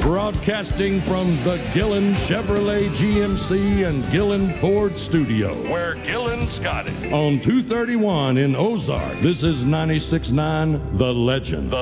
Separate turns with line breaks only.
Broadcasting from the Gillen Chevrolet GMC and Gillen Ford studio,
where Gillen's got it.
on 231 in Ozark. This is 96.9 The Legend.